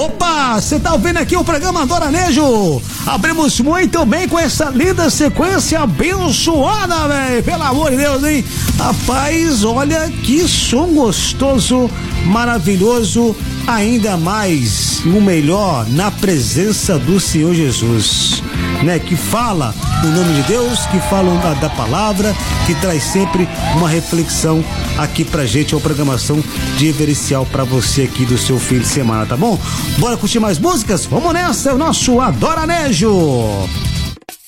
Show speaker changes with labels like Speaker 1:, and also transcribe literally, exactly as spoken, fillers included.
Speaker 1: Opa, você tá ouvindo aqui o programa Doranejo? Abrimos muito bem com essa linda sequência abençoada, velho. Pelo amor de Deus, hein? Rapaz, olha que som gostoso, maravilhoso, ainda mais o melhor na presença do Senhor Jesus, né? Que fala o nome de Deus, que fala da, da palavra, que traz sempre uma reflexão aqui pra gente, uma programação diferencial pra você aqui do seu fim de semana, tá bom? Bora curtir mais músicas? Vamos nessa, é o nosso Adoranejo!